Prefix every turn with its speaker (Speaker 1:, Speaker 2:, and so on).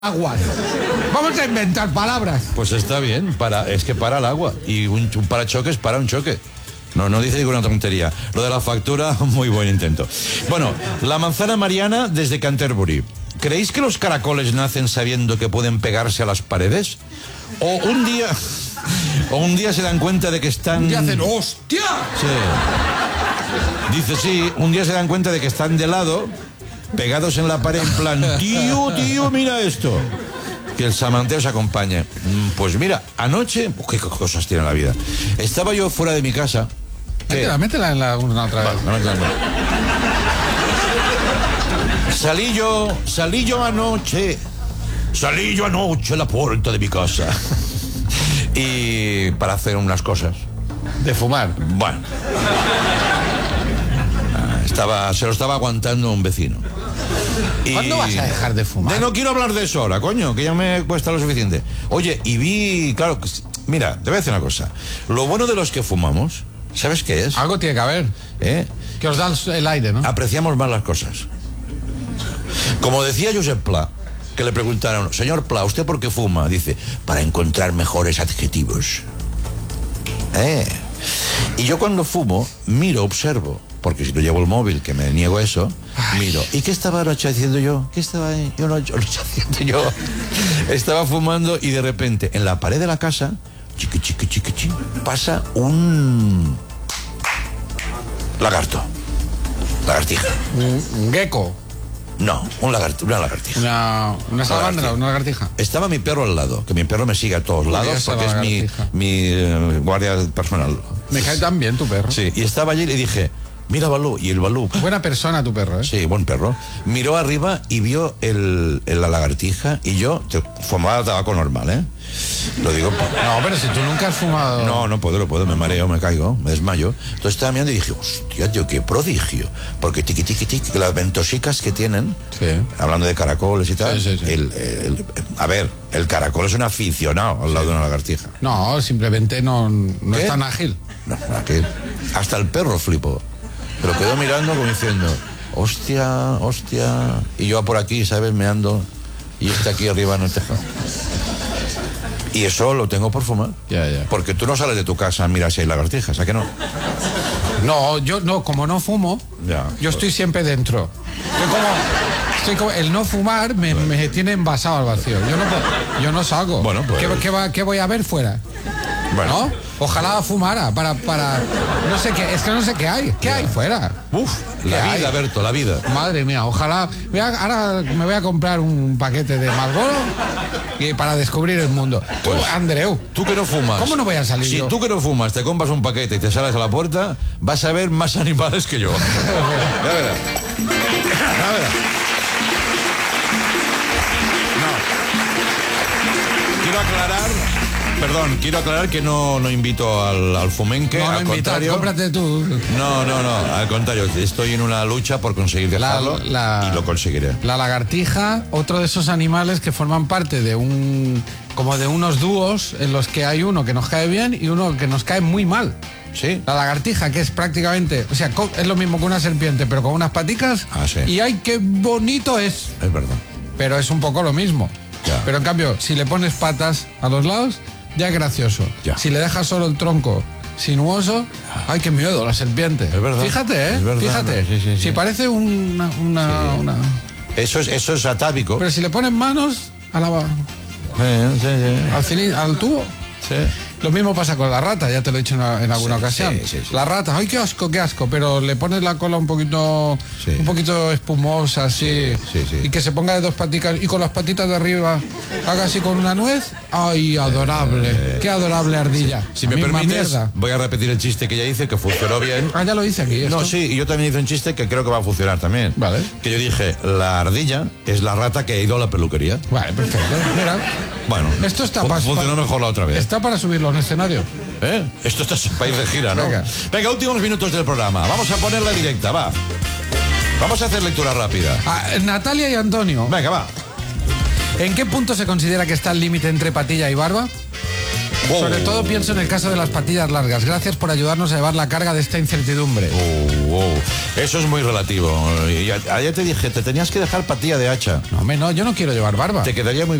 Speaker 1: Aguas. Vamos a inventar palabras.
Speaker 2: Pues está bien, es que para el agua. Y un parachoques para un choque. No dice ninguna tontería. Lo de la factura, muy buen intento. Bueno, la manzana Mariana desde Canterbury. ¿Creéis que los caracoles nacen sabiendo que pueden pegarse a las paredes? O un día se dan cuenta de que están...
Speaker 1: Un día hacen ¡hostia!
Speaker 2: Sí. Dice sí, un día se dan cuenta de que están de lado, pegados en la pared en plan, tío, mira esto. Que el samanteo se acompañe. Pues mira, anoche, qué cosas tiene la vida. Estaba yo fuera de mi casa.
Speaker 1: Métela en la urna otra vez.
Speaker 2: Salí yo anoche a la puerta de mi casa. Y para hacer unas cosas.
Speaker 1: De fumar.
Speaker 2: Bueno. Se lo estaba aguantando un vecino.
Speaker 1: ¿Cuándo vas a dejar de fumar?
Speaker 2: No quiero hablar de eso ahora, coño, que ya me cuesta lo suficiente. Oye, y vi, claro, mira, te voy a decir una cosa. Lo bueno de los que fumamos, ¿sabes qué es?
Speaker 1: Algo tiene que haber. Que os da el aire, ¿no?
Speaker 2: Apreciamos más las cosas. Como decía Josep Pla, que le preguntaron, señor Pla, ¿usted por qué fuma? Dice, para encontrar mejores adjetivos. Y yo cuando fumo, miro, observo, porque si no llevo el móvil, que me niego eso, miro. ¿Y qué estaba anoche haciendo yo? ¿Qué estaba ahí? Yo haciendo yo. Estaba fumando y de repente, en la pared de la casa, chiqui, pasa un lagarto. Lagartija.
Speaker 1: Un gecko.
Speaker 2: No, una lagartija.
Speaker 1: Una salamandra, una lagartija.
Speaker 2: Estaba mi perro al lado, que mi perro me sigue a todos lados porque es mi guardia personal.
Speaker 1: Me cae tan bien tu perro.
Speaker 2: Sí, y estaba allí y le dije, mira Balú, y el Balú...
Speaker 1: Buena persona tu perro, ¿eh?
Speaker 2: Sí, buen perro. Miró arriba y vio la lagartija y yo fumaba tabaco normal, ¿eh? Lo digo...
Speaker 1: No, pero si tú nunca has fumado...
Speaker 2: No puedo, me mareo, me caigo, me desmayo. Entonces estaba mirando y dije, hostia, tío, qué prodigio. Porque tiqui, las ventosicas que tienen,
Speaker 1: sí.
Speaker 2: Hablando de caracoles y tal,
Speaker 1: sí.
Speaker 2: A ver, el caracol es un aficionado al lado de una lagartija.
Speaker 1: No, simplemente no es tan ágil.
Speaker 2: No, ágil. Hasta el perro flipó. Pero quedó mirando como diciendo, hostia. Y yo por aquí, ¿sabes? Meando. Y este aquí arriba en el tejado. Y eso lo tengo por fumar.
Speaker 1: Ya.
Speaker 2: Porque tú no sales de tu casa, mira si hay lagartijas, ¿a qué no?
Speaker 1: No, yo no, como no fumo, yo estoy siempre dentro. Estoy como el no fumar me tiene envasado al vacío. Yo no salgo.
Speaker 2: Bueno, pues...
Speaker 1: ¿Qué voy a ver fuera?
Speaker 2: Bueno.
Speaker 1: ¿No? Ojalá fumara para no sé qué, es que no sé qué hay. ¿Qué hay fuera?
Speaker 2: La vida, Berto, la vida.
Speaker 1: Madre mía, ojalá. Ahora me voy a comprar un paquete de Marlboro para descubrir el mundo.
Speaker 2: Pues,
Speaker 1: tú, Andreu.
Speaker 2: Tú que no fumas.
Speaker 1: ¿Cómo no voy a salir yo?
Speaker 2: Si tú que no fumas te compras un paquete y te sales a la puerta, vas a ver más animales que yo. Ya verás. Quiero aclarar que no invito al fumenque, al contrario.
Speaker 1: Cómprate tú.
Speaker 2: No, al contrario, estoy en una lucha por conseguir dejarlo y lo conseguiré.
Speaker 1: La lagartija, otro de esos animales que forman parte de como de unos dúos en los que hay uno que nos cae bien y uno que nos cae muy mal.
Speaker 2: Sí.
Speaker 1: La lagartija, que es prácticamente, o sea, es lo mismo que una serpiente, pero con unas paticas.
Speaker 2: Sí.
Speaker 1: Y ¡ay, qué bonito es!
Speaker 2: Es verdad.
Speaker 1: Pero es un poco lo mismo.
Speaker 2: Ya.
Speaker 1: Pero en cambio, si le pones patas a los lados, ya es gracioso.
Speaker 2: Ya.
Speaker 1: Si le dejas solo el tronco sinuoso, ¡ay, qué miedo, la serpiente!
Speaker 2: Es verdad.
Speaker 1: Fíjate,
Speaker 2: Es verdad.
Speaker 1: Fíjate.
Speaker 2: Sí.
Speaker 1: Si parece una...
Speaker 2: Eso es atávico.
Speaker 1: Pero si le pones manos a al tubo.
Speaker 2: Sí.
Speaker 1: Lo mismo pasa con la rata, ya te lo he dicho en alguna ocasión.
Speaker 2: Sí.
Speaker 1: La rata, ¡ay, qué asco! Pero le pones la cola un poquito espumosa, así.
Speaker 2: Sí.
Speaker 1: Y que se ponga de dos paticas y con las patitas de arriba haga así con una nuez. ¡Ay, adorable! ¡Qué adorable ardilla!
Speaker 2: Si me permites, voy a repetir el chiste que ya hice, que funcionó bien.
Speaker 1: Ya lo hice aquí. ¿Esto?
Speaker 2: No, sí, y yo también hice un chiste que creo que va a funcionar también.
Speaker 1: Vale.
Speaker 2: Que yo dije, la ardilla es la rata que ha ido a la peluquería.
Speaker 1: Vale, perfecto. Mira.
Speaker 2: Bueno,
Speaker 1: esto está
Speaker 2: funcionó mejor la otra vez.
Speaker 1: Está para subirlo en escenario.
Speaker 2: Esto está en país de gira, ¿no? Venga, últimos minutos del programa. Vamos a ponerla directa, va. Vamos a hacer lectura rápida.
Speaker 1: Natalia y Antonio.
Speaker 2: Venga, va.
Speaker 1: ¿En qué punto se considera que está el límite entre patilla y barba? Sobre todo pienso en el caso de las patillas largas. Gracias por ayudarnos a llevar la carga de esta incertidumbre.
Speaker 2: Eso es muy relativo. Ayer te dije, te tenías que dejar patilla de hacha.
Speaker 1: No, yo no quiero llevar barba.
Speaker 2: Te quedaría muy